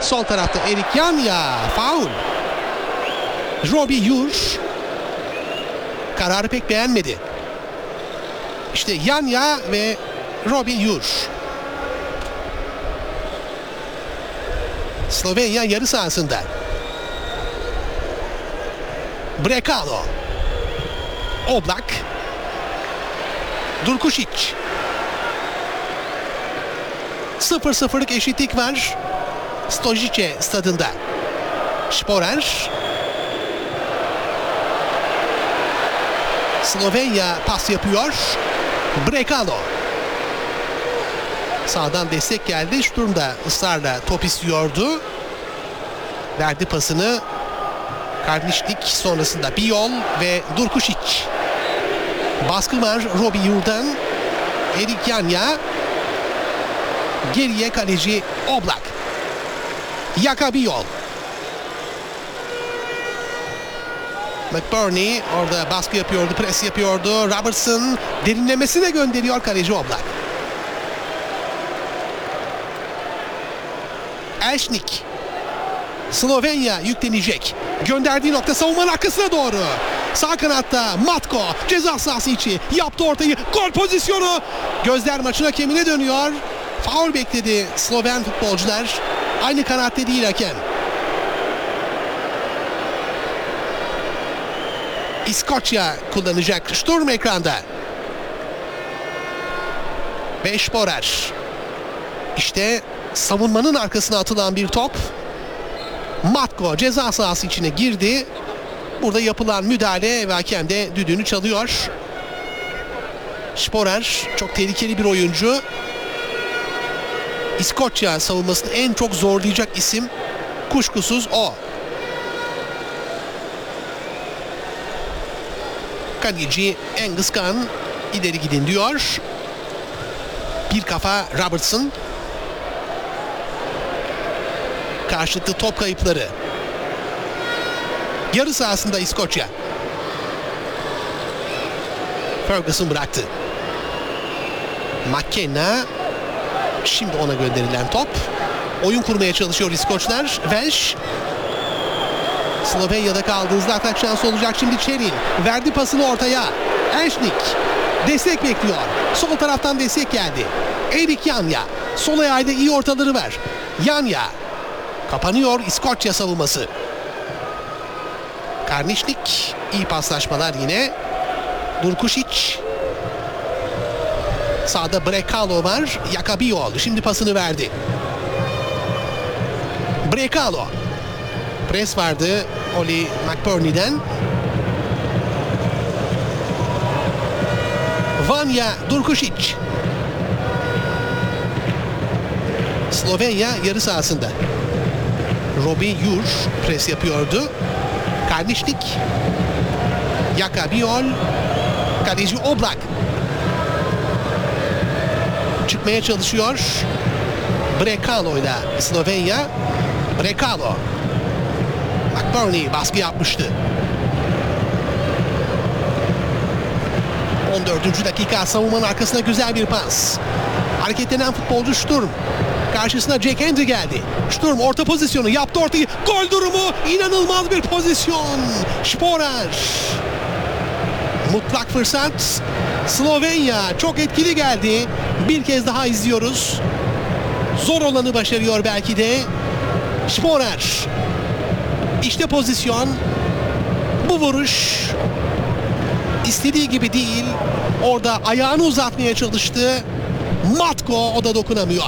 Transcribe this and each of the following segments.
Sol tarafta Erik Yanya. Faul. Robbie Yur. Kararı pek beğenmedi. İşte Yanya ve Robbie Yur. Slovenya yarı sahasında. Brekalo. Oblak. Durkušić. 0-0'lık eşitlik var Stojice stadında. Sporer. Slovenya pas yapıyor. Brekalo. Sağdan destek geldi. Sturm da ısrarla top istiyordu. Verdi pasını. Kardeşlik sonrasında Biyol ve Durkušić. Baskı var Robbie Yur'dan. Erik Yanya. Geriye kaleci Oblak. Yaka Biyol. McBurney orada baskı yapıyordu, pres yapıyordu. Robertson derinlemesine gönderiyor kaleci Oblak. Elşnik. Slovenya yüklenecek. Gönderdiği nokta savunmanın arkasına doğru. Sağ kanatta Matko ceza sahası içi yaptı ortayı. Gol pozisyonu. Gözler maçın hakemine dönüyor. Faul bekledi Sloven futbolcular. Aynı kanatta değil hakem. İskoçya kullanacak. Sturm ekranda. Beşborer. İşte savunmanın arkasına atılan bir top. Matko ceza sahası içine girdi. Burada yapılan müdahale ve hakem de düdüğünü çalıyor. Sporer çok tehlikeli bir oyuncu. İskoçya savunmasını en çok zorlayacak isim kuşkusuz o. Kaleci Cengiz Kan ileri gidin diyor. Bir kafa Robertson. Karşılıklı top kayıpları. Yarı sahasında İskoçya. Ferguson bıraktı. McKenna. Şimdi ona gönderilen top. Oyun kurmaya çalışıyor İskoçlar. Welsh. Slovenya'da kaldığınızda atak şansı olacak. Şimdi Çerin. Verdi pasını ortaya. Elşnik. Destek bekliyor. Sol taraftan destek geldi. Erik Yanya. Sol ayağıyla iyi ortaları var. Yanya. Kapanıyor İskoçya savunması. Karnišnik. İyi paslaşmalar yine. Durkušić. Sağda Brekalo var. Yaka Biyol. Şimdi pasını verdi. Brekalo. Pres vardı Oli McBurney'den. Vanya Durkušić. Slovenya yarı sahasında. Robbie Yur pres yapıyordu. Karnišnik. Yaka Biyol. Kaleci Oblak. Çıkmaya çalışıyor. Brekalo'yla Slovenya. Brekalo. McBurney baskı yapmıştı. 14. dakika savunmanın arkasına güzel bir pas. Hareketlenen futbolcu Sturm. Karşısına Jack Hendry geldi. Sturm orta pozisyonu yaptı ortayı. Gol durumu. İnanılmaz bir pozisyon. Sporer. Mutlak fırsat. Slovenya çok etkili geldi. Bir kez daha izliyoruz. Zor olanı başarıyor belki de. Sporer. İşte pozisyon. Bu vuruş istediği gibi değil. Orada ayağını uzatmaya çalıştı. Matko o da dokunamıyor.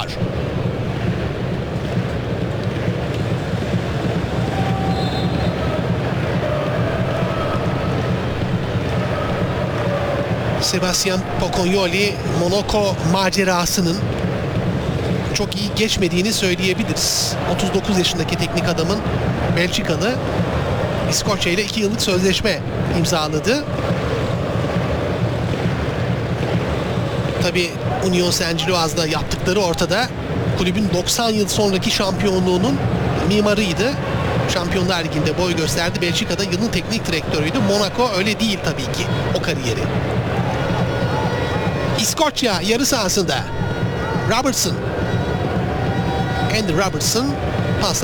Sebastian Pocognoli Monaco macerasının çok iyi geçmediğini söyleyebiliriz. 39 yaşındaki teknik adamın Belçikalı İskoçya ile 2 yıllık sözleşme imzaladı. Tabii Union Saint-Gilloise'da yaptıkları ortada. Kulübün 90 yıl sonraki şampiyonluğunun mimarıydı. Şampiyonlar Ligi'nde boy gösterdi. Belçika'da yılın teknik direktörüydü. Monaco öyle değil tabii ki o kariyeri. İskoçya yarı sahasında. Robertson. Andy Robertson pas